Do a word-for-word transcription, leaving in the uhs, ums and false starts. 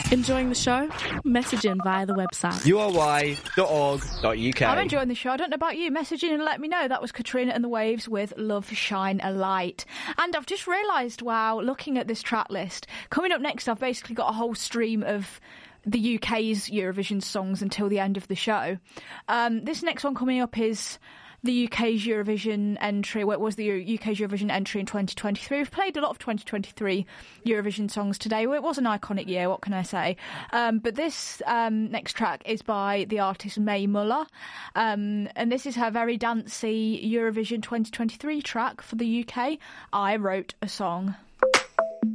Enjoying the show? Message in via the website u r y dot org dot u k. I'm enjoying the show. I don't know about you. Message in and let me know. That was Katrina and the Waves with Love Shine a Light. And I've just realised, wow, looking at this track list, coming up next I've basically got a whole stream of the U K's Eurovision songs until the end of the show. Um, this next one coming up is the U K's Eurovision entry. What was the U K's Eurovision entry in twenty twenty-three? We've played a lot of twenty twenty-three Eurovision songs today. Well, it was an iconic year, what can I say? Um, but this um, next track is by the artist May Muller. Um, and this is her very dancey Eurovision twenty twenty-three track for the U K, I Wrote a Song.